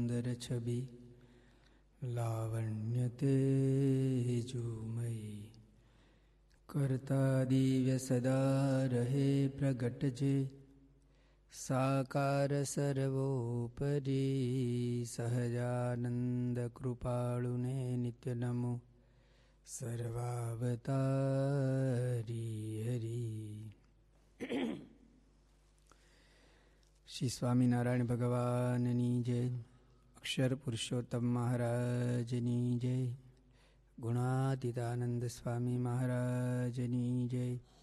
સુંદર છબી લાવણ્ય તેજુમયી કરતા દિવ્ય સદા રહે પ્રગટ જે સાકાર સર્વોપરી સહજાનંદ કૃપાળુને નિત્ય નમો સર્વાવતારી હરી. શ્રી સ્વામિનારાયણ ભગવાનની જય. અક્ષર પુરુષોત્તમ મહારાજની જય. ગુણાતીતાનંદ સ્વામી મહારાજની જય.